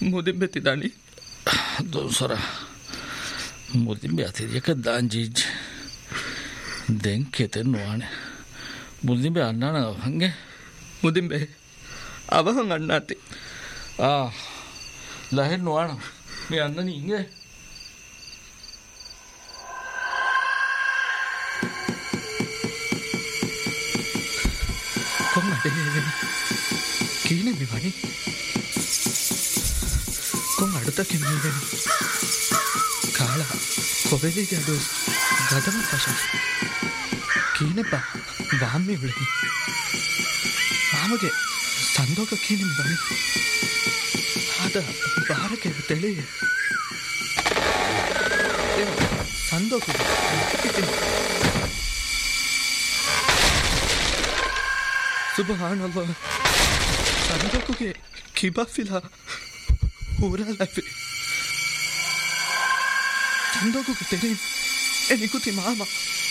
මුදින්බෙති දනි දොසර මුදින්බෙ අතිරියක දාංජීජ් දැන් කෙතෙන් නොවානේ මුදින්බෙ අන්නාන හංගේ මුදින්බෙ අවහන් අන්නාති ලහෙන් නොවාන මේ අන්නන ඉංගේ කොම් අඩේ කීන මෙවනි කොම් අඩුතක මෙවනි කාල කොබෙලි ජඩු ගදම පශ කීනපා වාම්මි උලි මාමගේ ಸಂದೋಗ ಕೀನಿ ಬನ್ನಿ ಆದ ಬಾರಕ್ಕೆ ತೆಳೆಯ ಸಂದೋಗ ಸುಬಹಾನಲ್ಲಾಹ್ ಸಂದೋಗಕ್ಕೆ ಕಿಬಾಫಿಲ ಊರಲೈಫಿ ಸಂದೋಗಕ್ಕೆ ತೆರೆ ಎನಿಕುತಿ ಮಾಮ